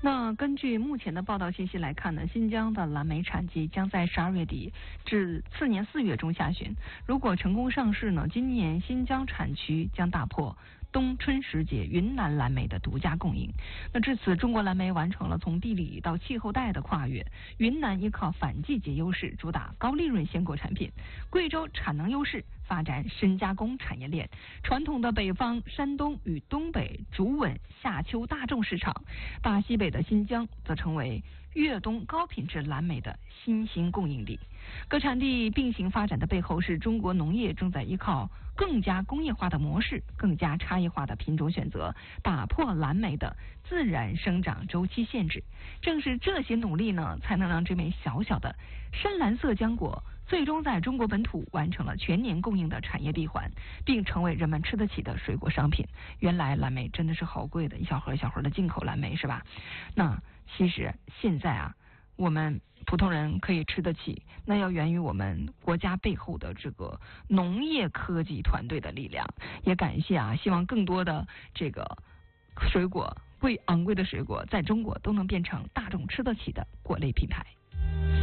那根据目前的报道信息来看呢，新疆的蓝莓产季将在12月底至次年4月中下旬。如果成功上市呢，今年新疆产区将打破冬春时节云南蓝莓的独家供应。那至此，中国蓝莓完成了从地理到气候带的跨越。云南依靠反季节优势，主打高利润鲜果产品；贵州产能优势，发展深加工产业链。传统的北方山东与东北主稳夏秋大众市场，大西北的新疆则成为越冬高品质蓝莓的新兴供应地。各产地并行发展的背后，是中国农业正在依靠更加工业化的模式、更加差异化的品种选择，打破蓝莓的自然生长周期限制。正是这些努力呢，才能让这枚小小的深蓝色浆果最终在中国本土完成了全年供应的产业闭环，并成为人们吃得起的水果商品。原来蓝莓真的是好贵的，一小盒一小盒的进口蓝莓是吧？那其实现在啊，我们普通人可以吃得起，那要源于我们国家背后的这个农业科技团队的力量。也感谢啊，希望更多的这个水果昂贵的水果在中国都能变成大众吃得起的果类品牌。